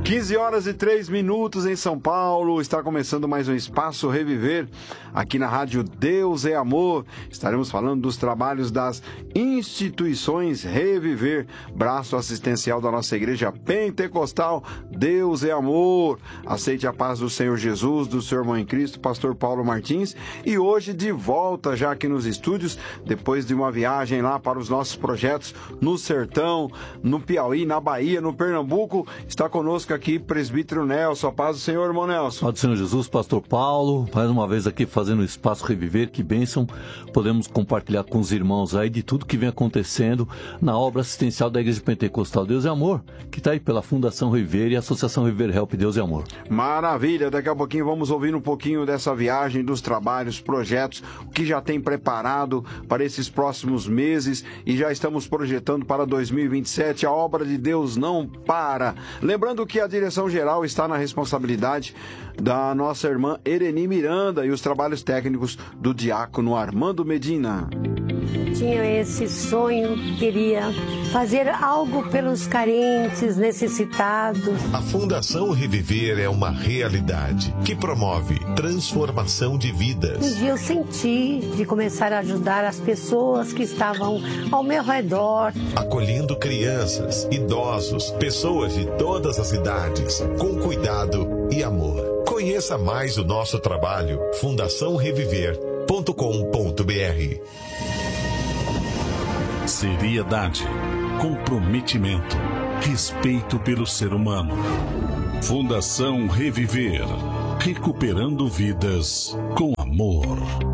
15h03 em São Paulo, está começando mais um Espaço Reviver, aqui na rádio Deus é Amor. Estaremos falando dos trabalhos das instituições Reviver, braço assistencial da nossa igreja pentecostal, Deus é Amor. Aceite a paz do Senhor Jesus, do seu irmão em Cristo, pastor Paulo Martins, e hoje de volta já aqui nos estúdios, depois de uma viagem lá para os nossos projetos no Sertão, no Piauí, na Bahia, no Pernambuco, está conosco aqui presbítero Nelson. A paz do Senhor, irmão Nelson. Paz do Senhor Jesus, pastor Paulo, mais uma vez aqui fazendo o Espaço Reviver. Que bênção, podemos compartilhar com os irmãos aí de tudo que vem acontecendo na obra assistencial da Igreja Pentecostal Deus é Amor, que está aí pela Fundação Reviver e a Associação Reviver Help Deus é Amor. Maravilha, daqui a pouquinho vamos ouvir um pouquinho dessa viagem, dos trabalhos, projetos, o que já tem preparado para esses próximos meses, e já estamos projetando para 2027. A obra de Deus não para. Lembrando que a direção-geral está na responsabilidade da nossa irmã Ereni Miranda e os trabalhos técnicos do diácono Armando Medina. Tinha esse sonho, queria fazer algo pelos carentes, necessitados. A Fundação Reviver é uma realidade que promove transformação de vidas. Um dia eu senti de começar a ajudar as pessoas que estavam ao meu redor. Acolhendo crianças, idosos, pessoas de todas as idades, com cuidado e amor. Conheça mais o nosso trabalho, fundaçãoreviver.com.br. Seriedade, comprometimento, respeito pelo ser humano. Fundação Reviver, recuperando vidas com amor.